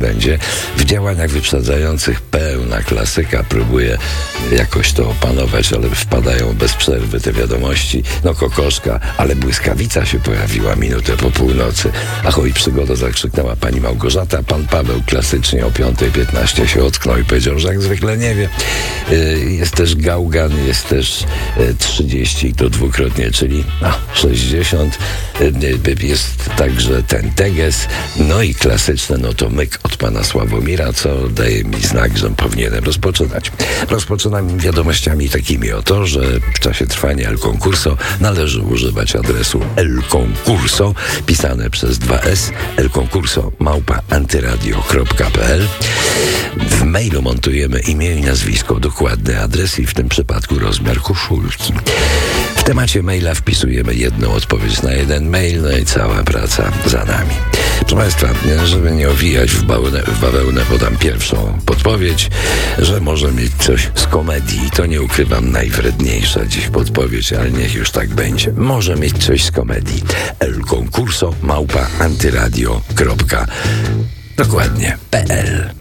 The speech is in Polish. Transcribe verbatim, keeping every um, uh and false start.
będzie. W działaniach wyprzedzających pełna klasyka, próbuje jakoś to opanować, ale wpadają bez przerwy te wiadomości. No kokoszka, ale błyskawica się pojawiła minutę po północy. Ahoj, przygoda, zakrzyknęła pani Małgorzata. Pan Paweł klasycznie o piąta piętnaście się ocknął i powiedział, że jak zwykle nie wie. Jest też gałgan, jest też trzydzieści, to dwukrotnie, czyli a, sześćdziesiąt. Jest także ten teges. No i klasyczne, no to myk od pana Sławomira, co daje mi znak, że powinienem rozpoczynać. Rozpoczynam wiadomościami takimi o to, że w czasie trwania El Concurso należy używać adresu El Concurso, pisane przez dwa S, El Concurso małpa antyradio kropka p l. W mailu montujemy imię i nazwisko, dokładny adres i w tym przypadku rozmiar koszulki. W temacie maila wpisujemy jedną odpowiedź na jeden mail, no i cała praca za nami. Proszę Państwa, żeby nie owijać w bawełnę, w bawełnę, podam pierwszą podpowiedź, że może mieć coś z komedii. To nie ukrywam, najwredniejsza dziś podpowiedź, ale niech już tak będzie. Może mieć coś z komedii. El Concurso małpa antyradio kropka dokładnie p l.